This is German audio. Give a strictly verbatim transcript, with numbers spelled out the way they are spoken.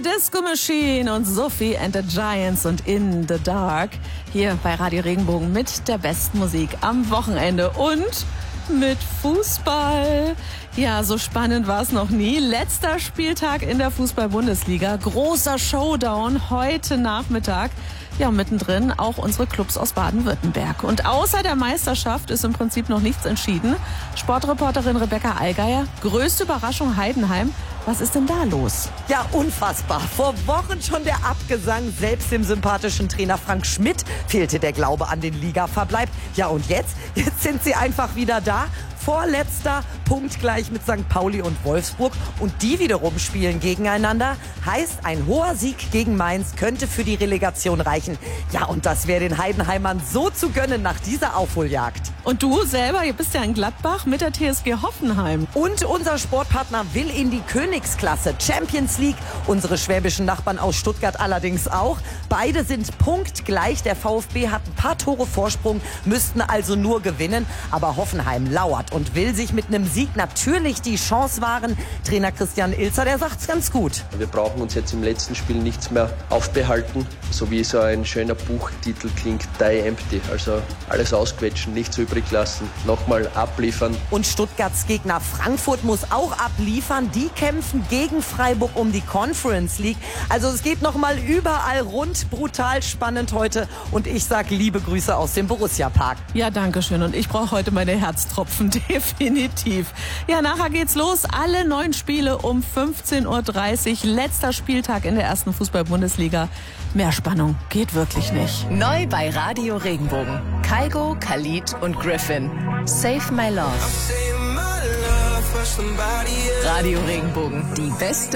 Disco Machine und Sophie and the Giants und In the Dark. Hier bei Radio Regenbogen mit der besten Musik am Wochenende und mit Fußball. Ja, so spannend war es noch nie. Letzter Spieltag in der Fußball-Bundesliga. Großer Showdown heute Nachmittag. Ja, mittendrin auch unsere Clubs aus Baden-Württemberg. Und außer der Meisterschaft ist im Prinzip noch nichts entschieden. Sportreporterin Rebecca Allgeier, größte Überraschung Heidenheim. Was ist denn da los? Ja, unfassbar. Vor Wochen schon der Abgesang. Selbst dem sympathischen Trainer Frank Schmidt fehlte der Glaube an den Ligaverbleib. Ja, und jetzt? Jetzt sind sie einfach wieder da. Vorletzter, punktgleich mit Sankt Pauli und Wolfsburg. Und die wiederum spielen gegeneinander. Heißt, ein hoher Sieg gegen Mainz könnte für die Relegation reichen. Ja, und das wäre den Heidenheimern so zu gönnen nach dieser Aufholjagd. Und du selber, du bist ja in Gladbach mit der T S G Hoffenheim. Und unser Sportpartner will in die Königsklasse Champions League. Unsere schwäbischen Nachbarn aus Stuttgart allerdings auch. Beide sind punktgleich. Der VfB hat ein paar Tore Vorsprung, müssten also nur gewinnen. Aber Hoffenheim lauert und will sich mit einem Sieg natürlich die Chance wahren. Trainer Christian Ilzer, der sagt's ganz gut. Wir brauchen uns jetzt im letzten Spiel nichts mehr aufbehalten, so wie so ein schöner Buchtitel klingt, Die Empty. Also alles ausquetschen, nichts übrig lassen, nochmal abliefern. Und Stuttgarts Gegner Frankfurt muss auch abliefern. Die kämpfen gegen Freiburg um die Conference League. Also es geht nochmal überall rund, brutal spannend heute. Und ich sag liebe Grüße aus dem Borussia Park. Ja, danke schön. Und ich brauche heute meine Herztropfen. Definitiv. Ja, nachher geht's los. Alle neun Spiele um fünfzehn Uhr dreißig. Letzter Spieltag in der ersten Fußball-Bundesliga. Mehr Spannung geht wirklich nicht. Neu bei Radio Regenbogen. Kygo, Khalid und Griffin. Save My Love. Radio Regenbogen. Die beste